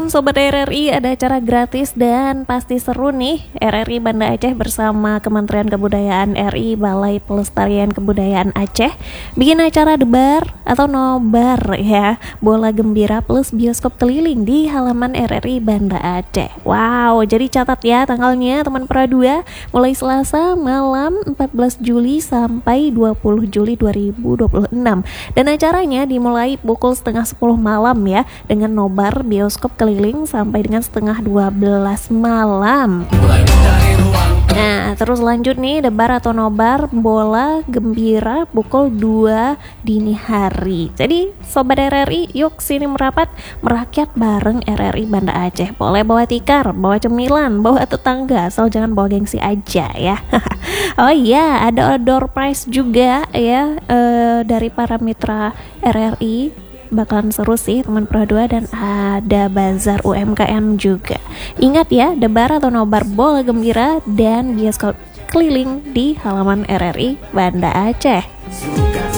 malam Sobat RRI, ada acara gratis dan pasti seru nih. RRI Banda Aceh bersama Kementerian Kebudayaan RI Balai Pelestarian Kebudayaan Aceh bikin acara debar atau nobar ya, bola gembira plus bioskop keliling di halaman RRI Banda Aceh. Wow, jadi catat ya tanggalnya teman Pradua, mulai Selasa malam 14 Juli sampai 20 Juli 2026. Dan acaranya dimulai pukul setengah 10 malam ya, dengan nobar bioskop keliling sampai dengan setengah 12 malam. Nah, terus lanjut nih debar atau nobar bola gembira pukul 2 dini hari. Jadi Sobat RRI, yuk sini merapat merakyat bareng RRI Banda Aceh. Boleh bawa tikar, bawa cemilan, bawa tetangga, asal jangan bawa gengsi aja ya. Oh iya, ada door prize juga ya dari para mitra RRI. Bakalan seru sih teman Pradua, dan ada bazar UMKM juga. Ingat ya, debar atau nobar bola gembira dan bioskop keliling di halaman RRI Banda Aceh.